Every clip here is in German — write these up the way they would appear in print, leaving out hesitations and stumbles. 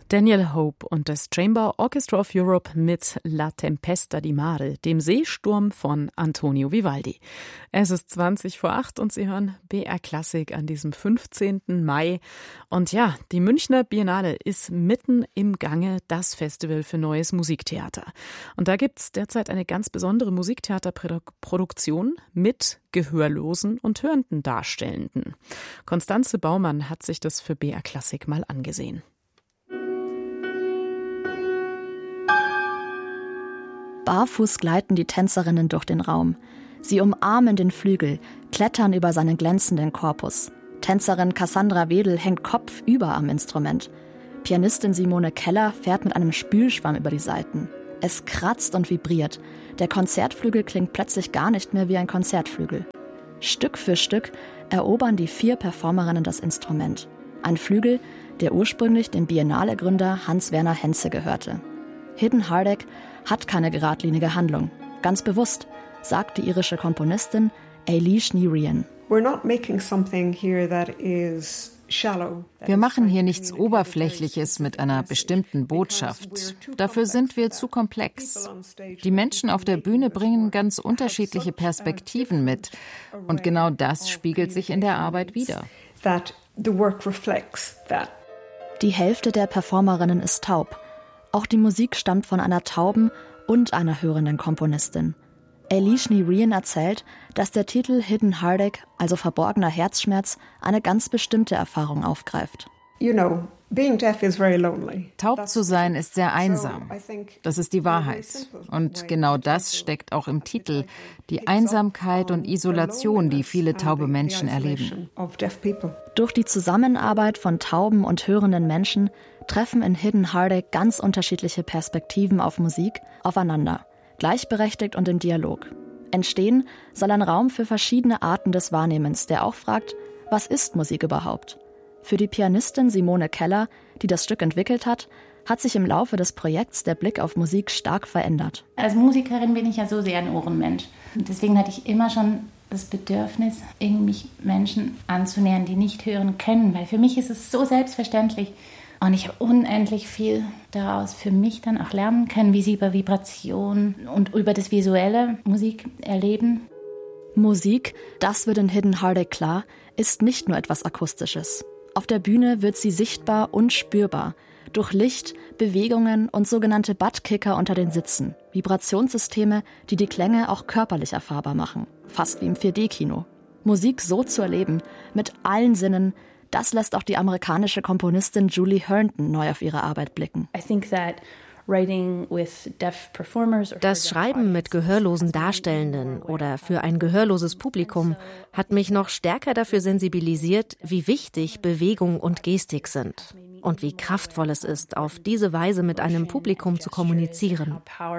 Daniel Hope und das Chamber Orchestra of Europe mit La Tempesta di Mare, dem Seesturm von Antonio Vivaldi. Es ist 20:08 und Sie hören BR Klassik an diesem 15. Mai. Und ja, die Münchner Biennale ist mitten im Gange, das Festival für neues Musiktheater. Und da gibt's derzeit eine ganz besondere Musiktheaterproduktion mit gehörlosen und hörenden Darstellenden. Konstanze Baumann hat sich das für BR Klassik mal angesehen. Barfuß gleiten die Tänzerinnen durch den Raum. Sie umarmen den Flügel, klettern über seinen glänzenden Korpus. Tänzerin Cassandra Wedel hängt kopfüber am Instrument. Pianistin Simone Keller fährt mit einem Spülschwamm über die Saiten. Es kratzt und vibriert. Der Konzertflügel klingt plötzlich gar nicht mehr wie ein Konzertflügel. Stück für Stück erobern die 4 Performerinnen das Instrument. Ein Flügel, der ursprünglich dem Biennale-Gründer Hans-Werner Henze gehörte. Hidden Heartache hat keine geradlinige Handlung. Ganz bewusst, sagt die irische Komponistin Eilidh Ní Riain. Wir machen hier nichts Oberflächliches mit einer bestimmten Botschaft. Dafür sind wir zu komplex. Die Menschen auf der Bühne bringen ganz unterschiedliche Perspektiven mit. Und genau das spiegelt sich in der Arbeit wider. Die Hälfte der Performerinnen ist taub. Auch die Musik stammt von einer tauben und einer hörenden Komponistin. Eilidh Ní Riain erzählt, dass der Titel Hidden Heartache, also verborgener Herzschmerz, eine ganz bestimmte Erfahrung aufgreift. Taub zu sein ist sehr einsam. Das ist die Wahrheit. Und genau das steckt auch im Titel. Die Einsamkeit und Isolation, die viele taube Menschen erleben. Durch die Zusammenarbeit von tauben und hörenden Menschen treffen in Hidden Heartache ganz unterschiedliche Perspektiven auf Musik aufeinander, gleichberechtigt und im Dialog. Entstehen soll ein Raum für verschiedene Arten des Wahrnehmens, der auch fragt, was ist Musik überhaupt? Für die Pianistin Simone Keller, die das Stück entwickelt hat sich im Laufe des Projekts der Blick auf Musik stark verändert. Als Musikerin bin ich ja so sehr ein Ohrenmensch. Und deswegen hatte ich immer schon das Bedürfnis, mich Menschen anzunähern, die nicht hören können. Weil für mich ist es so selbstverständlich. Und ich habe unendlich viel daraus für mich dann auch lernen können, wie sie über Vibration und über das visuelle Musik erleben. Musik, das wird in Hidden Heartache klar, ist nicht nur etwas Akustisches. Auf der Bühne wird sie sichtbar und spürbar. Durch Licht, Bewegungen und sogenannte Buttkicker unter den Sitzen. Vibrationssysteme, die die Klänge auch körperlich erfahrbar machen. Fast wie im 4D-Kino. Musik so zu erleben, mit allen Sinnen, das lässt auch die amerikanische Komponistin Julie Herndon neu auf ihre Arbeit blicken. Das Schreiben mit gehörlosen Darstellenden oder für ein gehörloses Publikum hat mich noch stärker dafür sensibilisiert, wie wichtig Bewegung und Gestik sind und wie kraftvoll es ist, auf diese Weise mit einem Publikum zu kommunizieren.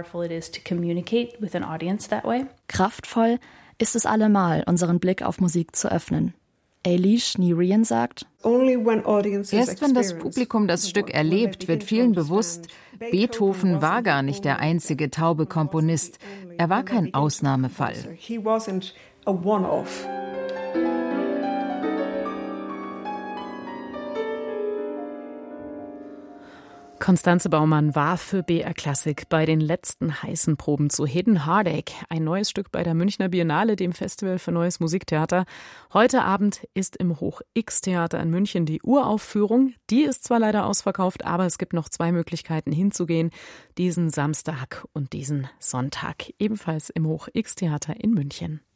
Kraftvoll ist es allemal, unseren Blick auf Musik zu öffnen. Eilidh Ní Riain sagt, erst wenn das Publikum das Stück erlebt, wird vielen bewusst, Beethoven war gar nicht der einzige taube Komponist. Er war kein Ausnahmefall. Konstanze Baumann war für BR Klassik bei den letzten heißen Proben zu Hidden Heartache, ein neues Stück bei der Münchner Biennale, dem Festival für neues Musiktheater. Heute Abend ist im Hoch-X-Theater in München die Uraufführung. Die ist zwar leider ausverkauft, aber es gibt noch 2 Möglichkeiten hinzugehen, diesen Samstag und diesen Sonntag, ebenfalls im Hoch-X-Theater in München.